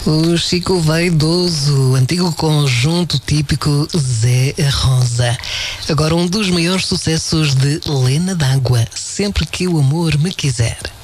O Chico Vaidoso, antigo conjunto típico Zé Rosa. Agora um dos maiores sucessos de Lena D'Água, Sempre que o Amor Me Quiser.